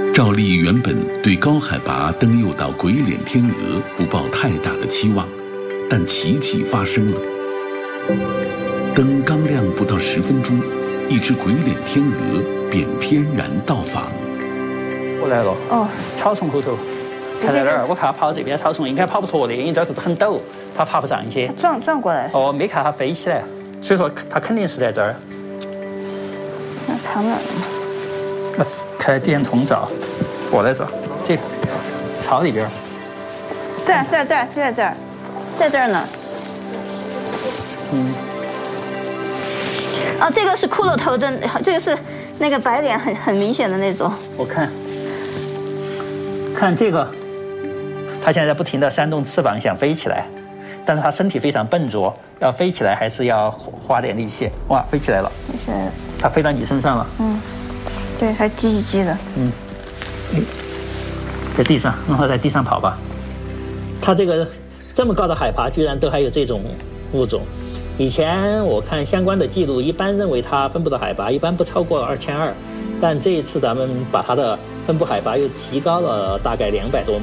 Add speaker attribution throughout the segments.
Speaker 1: 赵丽原本对高海拔登诱岛鬼脸天鹅不抱太大的期望，但奇迹发生了。灯刚亮不到10分钟，一只鬼脸天鹅便翩然到访。
Speaker 2: 我来了。哦，草丛后头，它在哪儿？我看它跑到这边草丛，应该跑不脱的，因为这儿是很陡，它爬不上去。
Speaker 3: 转过来。
Speaker 2: 哦，没看它飞起来，所以说它肯定是在这儿。
Speaker 3: 那藏哪儿了？
Speaker 2: 开电通照，我在这儿，这个草里边。
Speaker 3: 这儿，在这儿呢。哦，这个是骷髅头的，这个是那个白脸很明显的那种。
Speaker 2: 我看这个，它现在不停地扇动翅膀想飞起来，但是它身体非常笨拙，要飞起来还是要花点力气。哇，飞起来了！
Speaker 3: 飞起来了。
Speaker 2: 它飞到你身上了。
Speaker 3: 对，还叽叽叽的。
Speaker 2: 在地上，让它在地上跑吧。它这么高的海拔，居然都还有这种物种。以前我看相关的记录，一般认为它分布的海拔一般不超过2200，但这一次咱们把它的分布海拔又提高了大概200多米。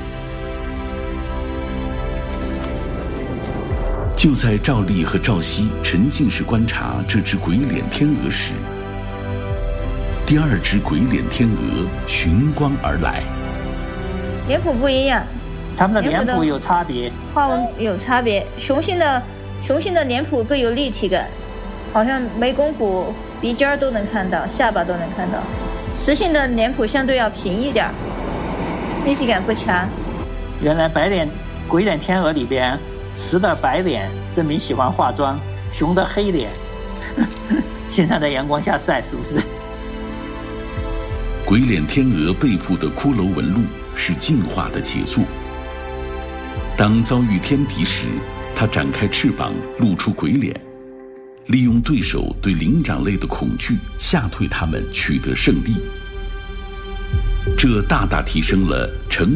Speaker 1: 就在赵丽和赵熙沉浸式观察这只鬼脸天鹅时，第二只鬼脸天鹅寻光而来。
Speaker 3: 脸谱不一样，
Speaker 2: 它们的脸谱有差别，
Speaker 3: 花纹有差别。雄性的脸谱更有立体感，好像眉弓骨、鼻尖都能看到，下巴都能看到。雌性的脸谱相对要平一点，立体感不强。
Speaker 2: 原来鬼脸天鹅里边，雌的白脸证明喜欢化妆，雄的黑脸经常在阳光下晒，是不是？
Speaker 1: 鬼脸天鹅背部的骷髅纹路是进化的杰作。当遭遇天敌时，它展开翅膀露出鬼脸，利用对手对灵长类的恐惧吓退它们，取得胜利。这大大提升了成